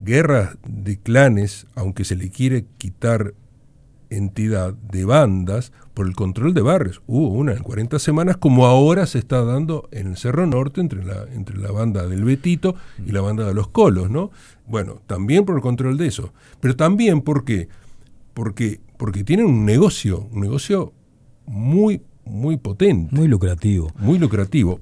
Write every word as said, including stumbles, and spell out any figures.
guerras de clanes, aunque se le quiere quitar entidad de bandas por el control de barrios. Hubo una en cuarenta semanas, como ahora se está dando en el Cerro Norte entre la, entre la banda del Betito y la banda de los Colos, ¿no? Bueno, también por el control de eso. Pero también, ¿por qué? Porque, porque tienen un negocio, un negocio muy, muy potente. Muy lucrativo. Muy lucrativo.